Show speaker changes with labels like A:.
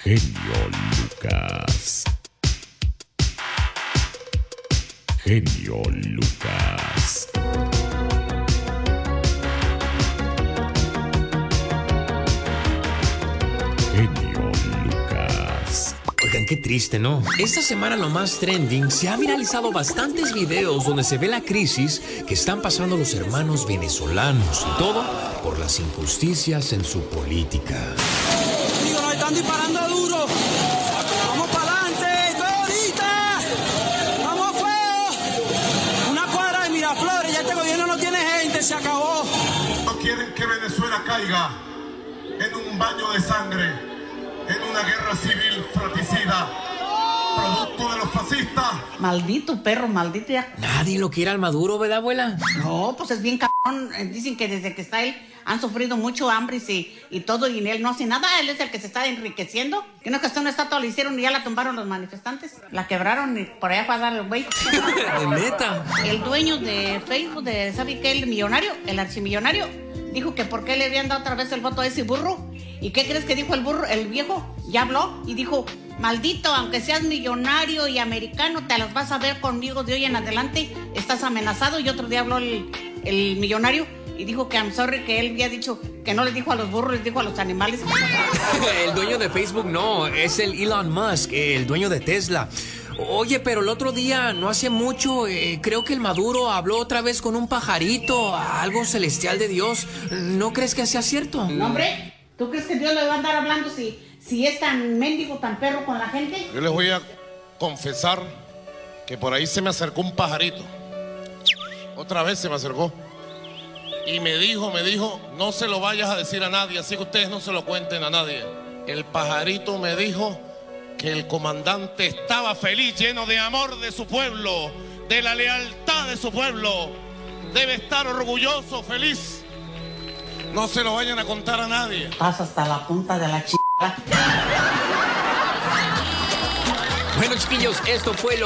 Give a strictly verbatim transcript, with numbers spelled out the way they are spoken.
A: Genio Lucas. Genio Lucas. Genio Lucas.
B: Oigan, qué triste, ¿no? Esta semana lo más trending, se ha viralizado bastantes videos donde se ve la crisis que están pasando los hermanos venezolanos y todo por las injusticias en su política.
C: Digo, nos están disparando duro. Vamos para adelante, estoy ahorita. Vamos fuego. Una cuadra de Miraflores, ya este gobierno no tiene gente, se acabó.
D: No quieren que Venezuela caiga en un baño de sangre, en una guerra civil fratricida, producto de los fascistas.
E: Maldito perro, maldito ya.
B: Nadie lo quiere al Maduro, ¿verdad, abuela?
E: No, pues es bien cabrón. Dicen que desde que está él han sufrido mucho hambre y, y todo, y él no hace nada. Él es el que se está enriqueciendo. Que no, que hasta una estatua le hicieron y ya la tumbaron los manifestantes. La quebraron y por allá fue a dar el güey.
B: ¿De neta?
E: El dueño de Facebook, de, ¿sabe qué? El millonario, el archimillonario, dijo que por qué le habían dado otra vez el voto a ese burro. ¿Y qué crees que dijo el burro? El viejo ya habló y dijo: maldito, aunque seas millonario y americano, te las vas a ver conmigo de hoy en adelante. Estás amenazado. Y otro día habló el, el millonario y dijo que I'm sorry, que él había dicho que no les dijo a los burros, les dijo a los animales.
B: El dueño de Facebook no, es el Elon Musk, el dueño de Tesla. Oye, pero el otro día, no hace mucho, eh, creo que el Maduro habló otra vez con un pajarito, algo celestial de Dios. ¿No crees que sea cierto?
E: No, hombre, ¿tú crees que Dios le va a andar hablando si, si es tan mendigo, tan perro con la gente?
D: Yo les voy a confesar que por ahí se me acercó un pajarito. Otra vez se me acercó. Y me dijo, me dijo, no se lo vayas a decir a nadie, así que ustedes no se lo cuenten a nadie. El pajarito me dijo que el comandante estaba feliz, lleno de amor de su pueblo, de la lealtad de su pueblo. Debe estar orgulloso, feliz. No se lo vayan a contar a nadie.
E: Pasa hasta la punta de la ch...
B: Bueno, chiquillos, esto fue lo